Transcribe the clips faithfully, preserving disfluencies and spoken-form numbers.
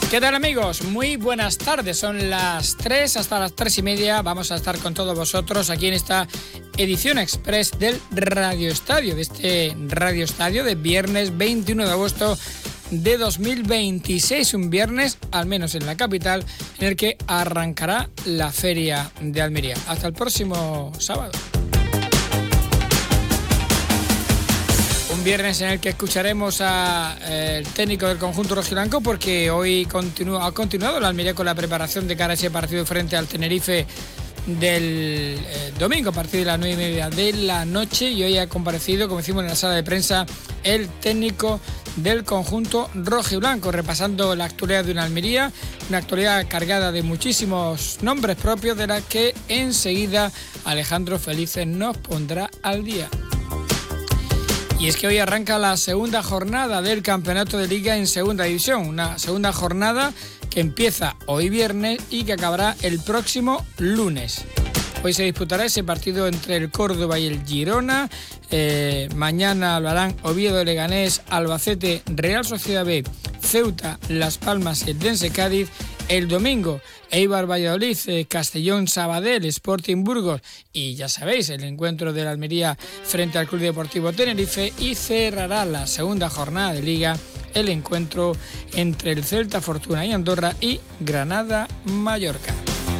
¿Qué tal, amigos? Muy buenas tardes, son las tres, hasta las tres y media vamos a estar con todos vosotros aquí en esta edición express del Radio Estadio, de este Radio Estadio de viernes veintiuno de agosto de dos mil veintiséis, un viernes, al menos en la capital, en el que arrancará la Feria de Almería. Hasta el próximo sábado. Un viernes en el que escucharemos al eh, técnico del conjunto rojiblanco, porque hoy continúa, ha continuado la Almería con la preparación de cara a ese partido frente al Tenerife del eh, domingo a partir de las nueve y media de la noche, y hoy ha comparecido, como decimos en la sala de prensa, el técnico del conjunto rojiblanco, repasando la actualidad de una Almería, una actualidad cargada de muchísimos nombres propios, de la que enseguida Alejandro Felices nos pondrá al día. Y es que hoy arranca la segunda jornada del campeonato de Liga en Segunda División, una segunda jornada que empieza hoy viernes y que acabará el próximo lunes. Hoy se disputará ese partido entre el Córdoba y el Girona. Eh, mañana lo harán Oviedo, Leganés, Albacete, Real Sociedad B, Ceuta, Las Palmas y el Dense Cádiz. El domingo, Eibar Valladolid, eh, Castellón Sabadell, Sporting Burgos y ya sabéis, el encuentro de la Almería frente al Club Deportivo Tenerife, y cerrará la segunda jornada de Liga el encuentro entre el Celta Fortuna y Andorra y Granada Mallorca.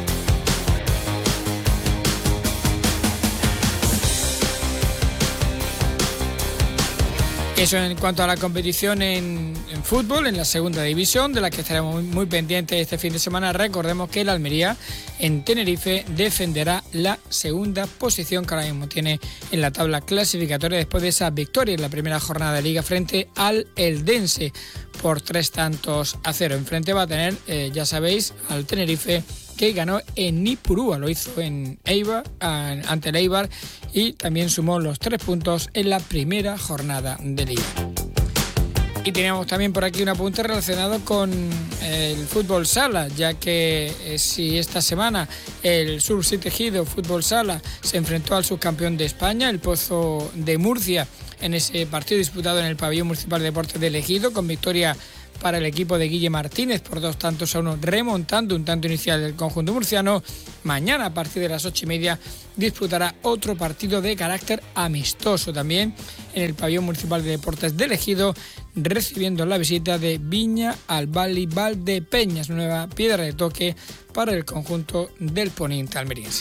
Eso en cuanto a la competición en, en fútbol, en la segunda división, de la que estaremos muy, muy pendientes este fin de semana. Recordemos que el Almería en Tenerife defenderá la segunda posición que ahora mismo tiene en la tabla clasificatoria después de esa victoria en la primera jornada de Liga frente al Eldense por tres tantos a cero. Enfrente va a tener, eh, ya sabéis, al Tenerife, que ganó en Ipurúa, lo hizo en Eibar, ante el Eibar, y también sumó los tres puntos en la primera jornada de Liga. Y teníamos también por aquí un apunte relacionado con el fútbol sala, ya que eh, si esta semana el Sur Tejido Fútbol Sala se enfrentó al subcampeón de España, el Pozo de Murcia, en ese partido disputado en el Pabellón Municipal de Deportes de Ejido, con victoria para el equipo de Guille Martínez por dos tantos a uno, remontando un tanto inicial del conjunto murciano. Mañana a partir de las ocho y media disputará otro partido de carácter amistoso también en el Pabellón Municipal de Deportes de Ejido, recibiendo la visita de Viña al Valle Valdepeñas, nueva piedra de toque para el conjunto del poniente almeriense.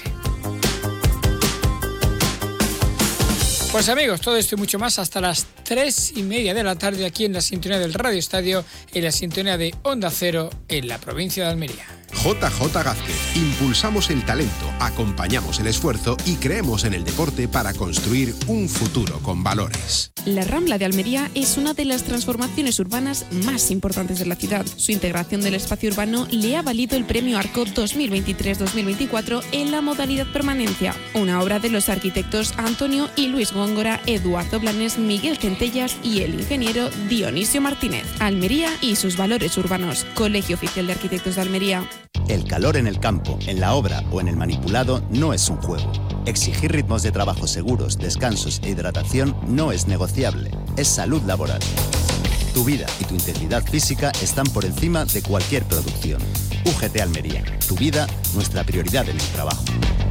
Pues amigos, todo esto y mucho más hasta las tres y media de la tarde aquí en la sintonía del Radio Estadio, en la sintonía de Onda Cero en la provincia de Almería. J J Gázquez. Impulsamos el talento, acompañamos el esfuerzo y creemos en el deporte para construir un futuro con valores. La Rambla de Almería es una de las transformaciones urbanas más importantes de la ciudad. Su integración del espacio urbano le ha valido el Premio Arco dos mil veintitrés dos mil veinticuatro en la modalidad permanencia, una obra de los arquitectos Antonio y Luis Góngora, Eduardo Blanes, Miguel Centellas y el ingeniero Dionisio Martínez. Almería y sus valores urbanos. Colegio Oficial de Arquitectos de Almería. El calor en el campo, en la obra o en el manipulado no es un juego. Exigir ritmos de trabajo seguros, descansos e hidratación no es negociable. Es salud laboral. Tu vida y tu integridad física están por encima de cualquier producción. U G T Almería. Tu vida, nuestra prioridad en el trabajo.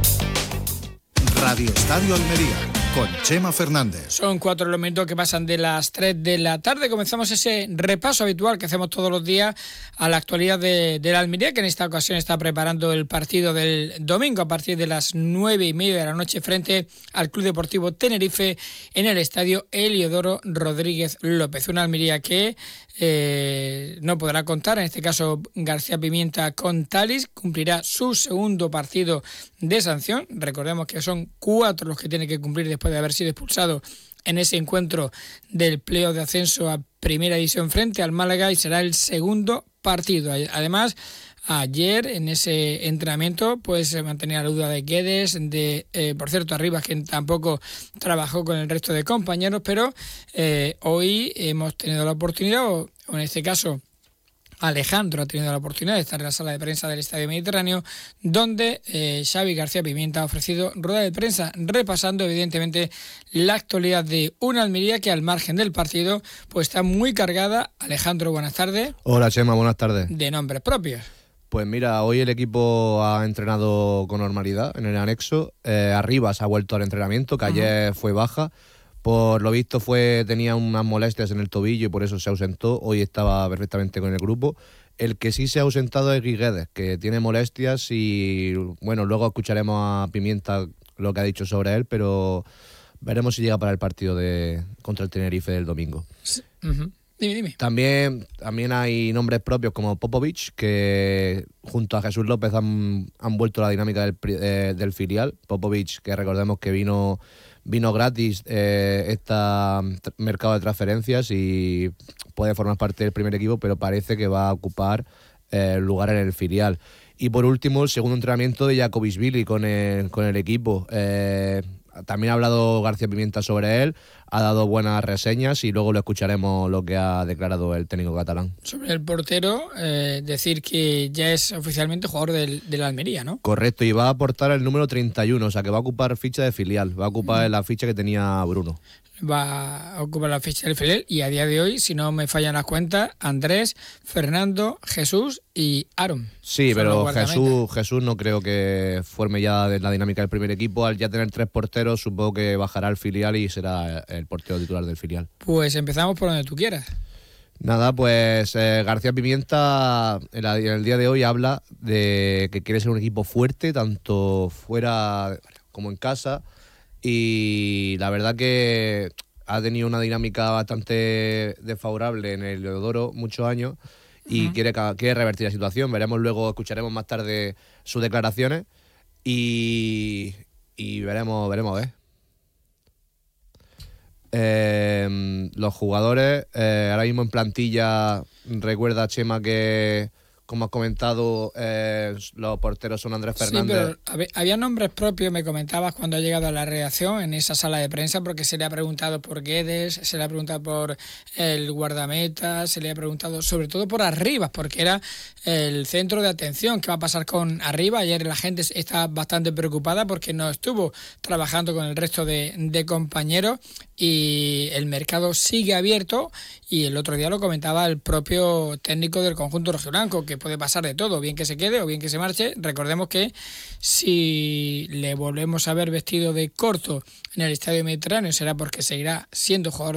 Radio Estadio Almería, con Chema Fernández. Son cuatro los minutos que pasan de las tres de la tarde. Comenzamos ese repaso habitual que hacemos todos los días a la actualidad de, de la Almería, que en esta ocasión está preparando el partido del domingo a partir de las nueve y media de la noche frente al Club Deportivo Tenerife en el estadio Heliodoro Rodríguez López. Una Almería que eh, no podrá contar, en este caso García Pimienta, con Talis. Cumplirá su segundo partido de sanción. Recordemos que son cuatro los que tiene que cumplir después de haber sido expulsado en ese encuentro del playoff de ascenso a Primera División frente al Málaga, y será el segundo partido. Además, ayer en ese entrenamiento pues se mantenía la duda de Guedes, de eh, por cierto Arribas, que tampoco trabajó con el resto de compañeros, pero eh, hoy hemos tenido la oportunidad, o, o en este caso Alejandro ha tenido la oportunidad de estar en la sala de prensa del Estadio Mediterráneo, donde eh, Xavi García Pimienta ha ofrecido rueda de prensa, repasando evidentemente la actualidad de una Almería que, al margen del partido, pues está muy cargada. Alejandro, buenas tardes. Hola, Chema, buenas tardes. De nombres propios. Pues mira, hoy el equipo ha entrenado con normalidad en el anexo. Eh, Arribas ha vuelto al entrenamiento, que ayer uh-huh. fue baja. Por lo visto fue tenía unas molestias en el tobillo y por eso se ausentó. Hoy estaba perfectamente con el grupo. El que sí se ha ausentado es Guiguedes, que tiene molestias y bueno, luego escucharemos a Pimienta lo que ha dicho sobre él, pero veremos si llega para el partido de contra el Tenerife del domingo. Sí. Uh-huh. Dime, dime. También, también hay nombres propios como Popovic, que junto a Jesús López han, han vuelto a la dinámica del, eh, del filial. Popovic, que recordemos que vino... Vino gratis eh, este mercado de transferencias y puede formar parte del primer equipo, pero parece que va a ocupar eh, lugar en el filial. Y por último, el segundo entrenamiento de Jakobisvili con el, con el equipo. Eh, también ha hablado García Pimienta sobre él, ha dado buenas reseñas y luego lo escucharemos lo que ha declarado el técnico catalán. Sobre el portero, eh, decir que ya es oficialmente jugador del, de la Almería, ¿no? Correcto, y va a aportar el número treinta y uno, o sea que va a ocupar ficha de filial, va a ocupar mm. la ficha que tenía Bruno. Va a ocupar la ficha del filial y a día de hoy, si no me fallan las cuentas, Andrés, Fernando, Jesús y Aaron. Sí, pero Jesús, Jesús no creo que forme ya de la dinámica del primer equipo. Al ya tener tres porteros, supongo que bajará al filial y será el portero titular del filial. Pues empezamos por donde tú quieras. Nada, pues eh, García Pimienta en, la, en el día de hoy habla de que quiere ser un equipo fuerte, tanto fuera como en casa. Y la verdad que ha tenido una dinámica bastante desfavorable en el Leodoro muchos años y uh-huh. quiere, quiere revertir la situación. Veremos luego, escucharemos más tarde sus declaraciones y, y veremos, veremos a ver. Eh, los jugadores, eh, ahora mismo en plantilla, recuerda, Chema, que como has comentado, eh, los porteros son Andrés Fernández. Sí, pero había nombres propios, me comentabas cuando ha llegado a la redacción en esa sala de prensa, porque se le ha preguntado por Guedes, se le ha preguntado por el guardameta, se le ha preguntado sobre todo por Arribas, porque era el centro de atención. ¿Qué va a pasar con Arribas? Ayer la gente está bastante preocupada porque no estuvo trabajando con el resto de, de compañeros y el mercado sigue abierto. Y el otro día lo comentaba el propio técnico del conjunto rojiblanco, que puede pasar de todo, bien que se quede o bien que se marche. Recordemos que si le volvemos a ver vestido de corto en el Estadio Mediterráneo será porque seguirá siendo jugador